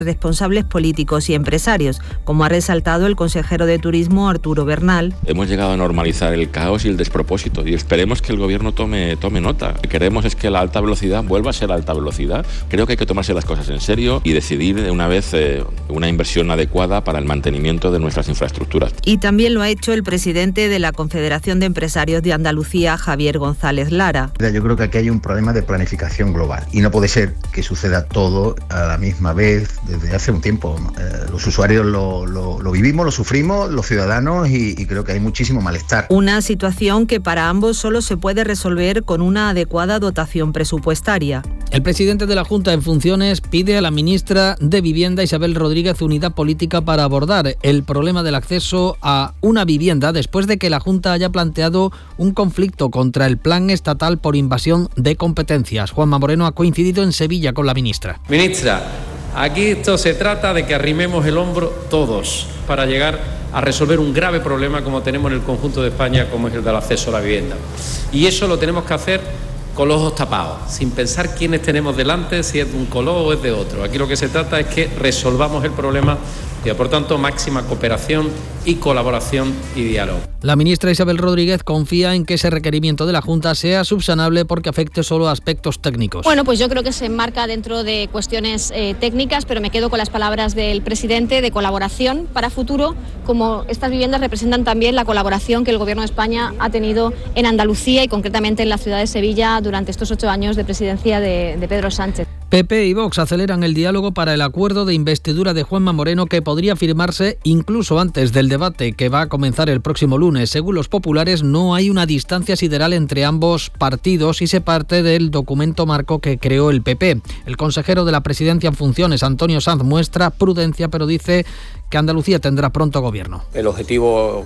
responsables políticos y empresarios, como ha resaltado el consejero de Turismo Arturo Bernal. Hemos llegado a normalizar el caos y el despropósito y esperemos que el gobierno tome nota. Lo que queremos es que la alta velocidad vuelva a ser alta velocidad. Creo que hay que tomarse las cosas en serio y decidir de una vez una inversión adecuada para el mantenimiento de nuestras infraestructuras. Y también lo ha hecho el presidente de la Confederación de Empresarios de Andalucía, Javier González Lara. Yo creo que aquí hay un problema de planificación global y no puede ser que suceda todo a la misma vez desde hace un tiempo. Los usuarios lo vivimos, lo sufrimos, los ciudadanos y creo que hay muchísimo malestar. Una situación que para ambos solo se puede resolver con una adecuada dotación presupuestaria. El presidente de la Junta en funciones pide a la ministra de Vivienda, Isabel Rodríguez, unidad política para abordar el problema del acceso a una vivienda después de que la Junta haya planteado un conflicto contra el plan estatal por invasión de competencias. Juanma Moreno ha coincidido en Sevilla con la ministra. Ministra, aquí esto se trata de que arrimemos el hombro todos para llegar a resolver un grave problema como tenemos en el conjunto de España, como es el del acceso a la vivienda. Y eso lo tenemos que hacer con los ojos tapados, sin pensar quiénes tenemos delante, si es de un color o es de otro. Aquí lo que se trata es que resolvamos el problema y, por tanto, máxima cooperación y colaboración y diálogo. La ministra Isabel Rodríguez confía en que ese requerimiento de la Junta sea subsanable porque afecte solo a aspectos técnicos. Bueno, pues yo creo que se enmarca dentro de cuestiones técnicas, pero me quedo con las palabras del presidente de colaboración para futuro, como estas viviendas representan también la colaboración que el Gobierno de España ha tenido en Andalucía y concretamente en la ciudad de Sevilla durante estos 8 años de presidencia de Pedro Sánchez. PP y Vox aceleran el diálogo para el acuerdo de investidura de Juanma Moreno que podría firmarse incluso antes del debate que va a comenzar el próximo lunes. Según los populares, no hay una distancia sideral entre ambos partidos y se parte del documento marco que creó el PP. El consejero de la presidencia en funciones, Antonio Sanz, muestra prudencia, pero dice que Andalucía tendrá pronto gobierno. El objetivo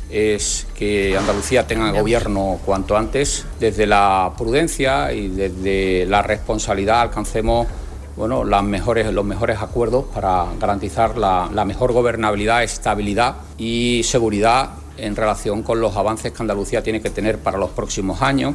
es que Andalucía tenga gobierno cuanto antes. Desde la prudencia y desde la responsabilidad alcancemos los mejores acuerdos para garantizar la mejor gobernabilidad, estabilidad y seguridad en relación con los avances que Andalucía tiene que tener para los próximos años.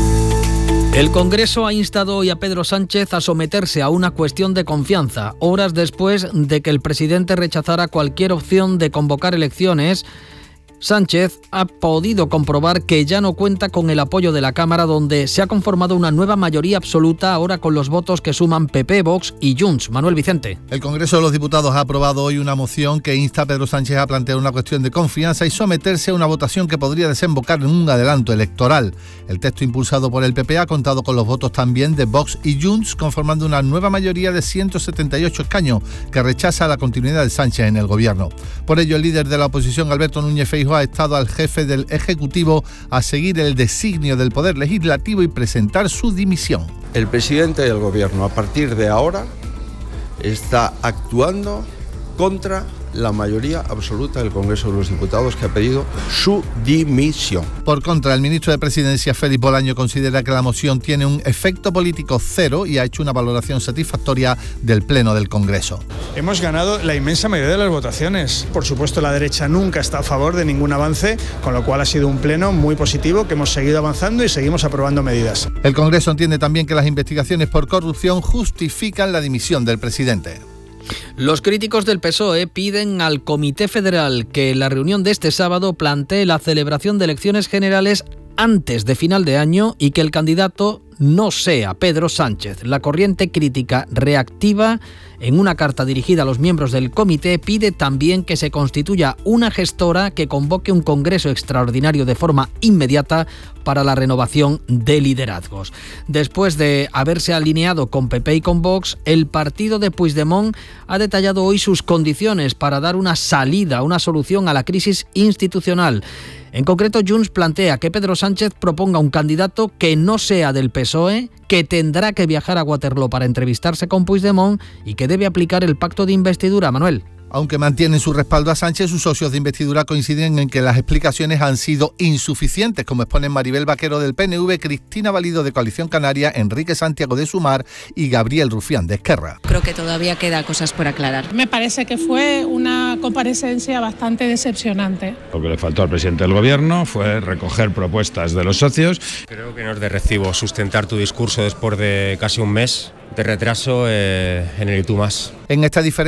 El Congreso ha instado hoy a Pedro Sánchez a someterse a una cuestión de confianza, horas después de que el presidente rechazara cualquier opción de convocar elecciones. Sánchez ha podido comprobar que ya no cuenta con el apoyo de la Cámara, donde se ha conformado una nueva mayoría absoluta, ahora con los votos que suman PP, Vox y Junts. Manuel Vicente. El Congreso de los Diputados ha aprobado hoy una moción que insta a Pedro Sánchez a plantear una cuestión de confianza y someterse a una votación que podría desembocar en un adelanto electoral. El texto impulsado por el PP ha contado con los votos también de Vox y Junts, conformando una nueva mayoría de 178 escaños que rechaza la continuidad de Sánchez en el gobierno. Por ello, el líder de la oposición, Alberto Núñez Feijóo, ha estado al jefe del Ejecutivo a seguir el designio del Poder Legislativo y presentar su dimisión. El presidente del Gobierno, a partir de ahora, está actuando contra la mayoría absoluta del Congreso de los Diputados, que ha pedido su dimisión. Por contra, el ministro de Presidencia, Félix Bolaño, considera que la moción tiene un efecto político cero y ha hecho una valoración satisfactoria del Pleno del Congreso. Hemos ganado la inmensa mayoría de las votaciones. Por supuesto, la derecha nunca está a favor de ningún avance, con lo cual ha sido un pleno muy positivo, que hemos seguido avanzando y seguimos aprobando medidas. El Congreso entiende también que las investigaciones por corrupción justifican la dimisión del presidente. Los críticos del PSOE piden al Comité Federal que en la reunión de este sábado plantee la celebración de elecciones generales antes de final de año y que el candidato no sea Pedro Sánchez. La corriente crítica reactiva, en una carta dirigida a los miembros del comité, pide también que se constituya una gestora que convoque un congreso extraordinario de forma inmediata para la renovación de liderazgos. Después de haberse alineado con PP y con Vox, el partido de Puigdemont ha detallado hoy sus condiciones para dar una salida, una solución a la crisis institucional. En concreto, Junts plantea que Pedro Sánchez proponga un candidato que no sea del PSOE, que tendrá que viajar a Waterloo para entrevistarse con Puigdemont y que debe aplicar el pacto de investidura. Manuel. Aunque mantienen su respaldo a Sánchez, sus socios de investidura coinciden en que las explicaciones han sido insuficientes, como exponen Maribel Vaquero del PNV, Cristina Valido de Coalición Canaria, Enrique Santiago de Sumar y Gabriel Rufián de Esquerra. Creo que todavía queda cosas por aclarar. Me parece que fue una comparecencia bastante decepcionante. Lo que le faltó al presidente del gobierno fue recoger propuestas de los socios. Creo que no es de recibo sustentar tu discurso después de casi un mes de retraso en el Y tú más. En esta diferencia